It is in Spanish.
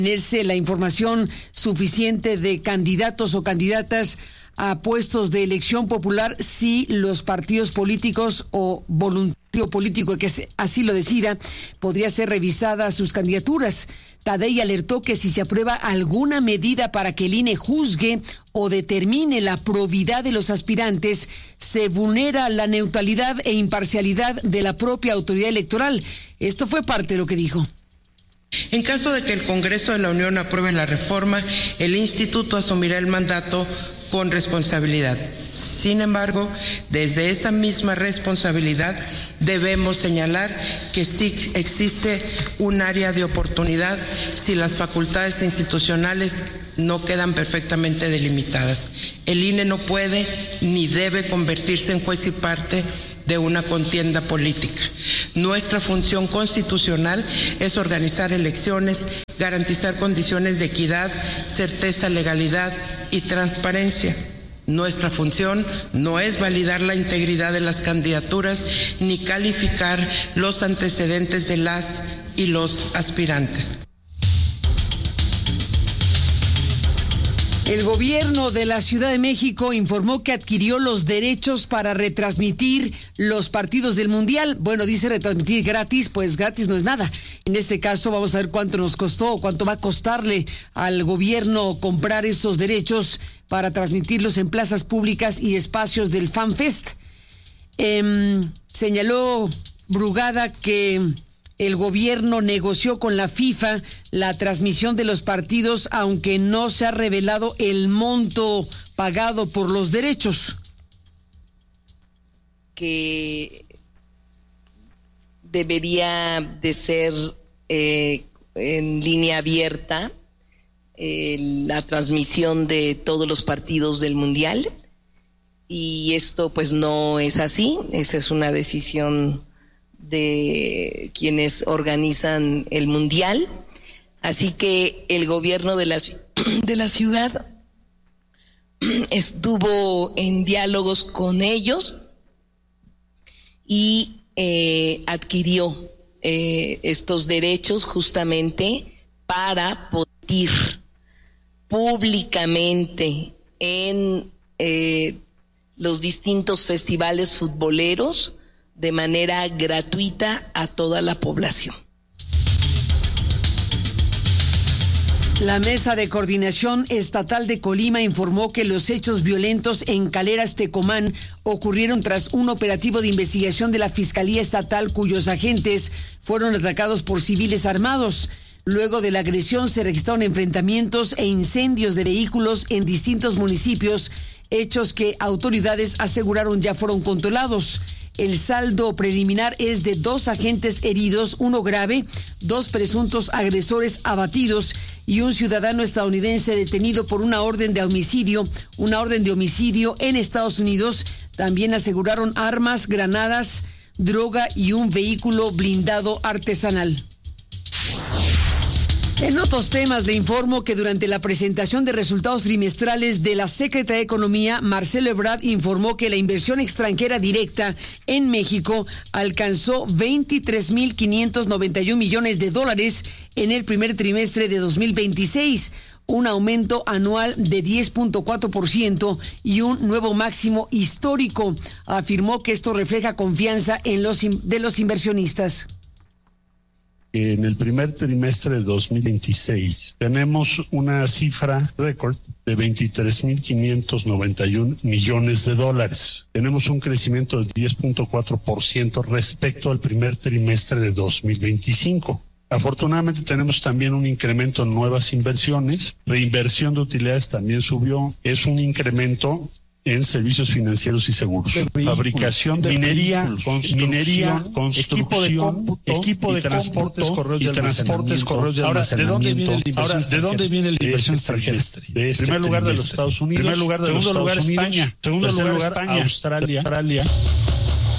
tenerse la información suficiente de candidatos o candidatas a puestos de elección popular si los partidos políticos o voluntario político que así lo decida, podría ser revisada sus candidaturas. Tadei alertó que si se aprueba alguna medida para que el INE juzgue o determine la probidad de los aspirantes, se vulnera la neutralidad e imparcialidad de la propia autoridad electoral. Esto fue parte de lo que dijo. En caso de que el Congreso de la Unión apruebe la reforma, el Instituto asumirá el mandato con responsabilidad. Sin embargo, desde esa misma responsabilidad debemos señalar que sí existe un área de oportunidad si las facultades institucionales no quedan perfectamente delimitadas. El INE no puede ni debe convertirse en juez y parte de una contienda política. Nuestra función constitucional es organizar elecciones, garantizar condiciones de equidad, certeza, legalidad y transparencia. Nuestra función no es validar la integridad de las candidaturas ni calificar los antecedentes de las y los aspirantes. El gobierno de la Ciudad de México informó que adquirió los derechos para retransmitir los partidos del Mundial. Bueno, dice retransmitir gratis, pues gratis no es nada. En este caso vamos a ver cuánto nos costó, cuánto va a costarle al gobierno comprar estos derechos para transmitirlos en plazas públicas y espacios del FanFest. Señaló Brugada que el gobierno negoció con la FIFA la transmisión de los partidos, aunque no se ha revelado el monto pagado por los derechos. Que debería de ser en línea abierta la transmisión de todos los partidos del Mundial, y esto pues no es así. Esa es una decisión de quienes organizan el Mundial. Así que el gobierno de la ciudad estuvo en diálogos con ellos y adquirió estos derechos justamente para poder públicamente en los distintos festivales futboleros de manera gratuita a toda la población. La Mesa de Coordinación Estatal de Colima informó que los hechos violentos en Caleras, Tecomán, ocurrieron tras un operativo de investigación de la Fiscalía Estatal, cuyos agentes fueron atacados por civiles armados. Luego de la agresión se registraron enfrentamientos e incendios de vehículos en distintos municipios, hechos que autoridades aseguraron ya fueron controlados. El saldo preliminar es de 2 agentes heridos, 1 grave, 2 presuntos agresores abatidos y un ciudadano estadounidense detenido por una orden de homicidio en Estados Unidos. También aseguraron armas, granadas, droga y un vehículo blindado artesanal. En otros temas le informo que durante la presentación de resultados trimestrales de la Secretaría de Economía, Marcelo Ebrard informó que la inversión extranjera directa en México alcanzó 23.591 millones de dólares en el primer trimestre de 2026, un aumento anual de 10.4% y un nuevo máximo histórico. Afirmó que esto refleja confianza de los inversionistas. En el primer trimestre de 2026 tenemos una cifra récord de 23.591 millones de dólares. Tenemos un crecimiento del 10.4% respecto al primer trimestre de 2025. Afortunadamente tenemos también un incremento en nuevas inversiones. Reinversión de utilidades también subió. Es un incremento en servicios financieros y seguros, fabricación de minería, construcción, equipo de transportes, correos de almacenamiento. Ahora, ¿de dónde viene la inversión extranjera? En primer lugar de los Estados Unidos, segundo lugar España, Australia.